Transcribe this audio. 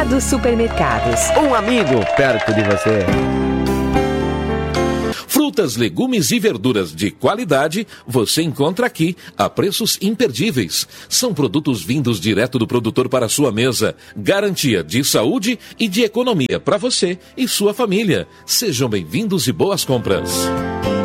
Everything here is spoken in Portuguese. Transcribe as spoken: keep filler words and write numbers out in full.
Mercado Supermercados. Um amigo perto de você. Frutas, legumes e verduras de qualidade você encontra aqui a preços imperdíveis. São produtos vindos direto do produtor para a sua mesa. Garantia de saúde e de economia para você e sua família. Sejam bem-vindos e boas compras.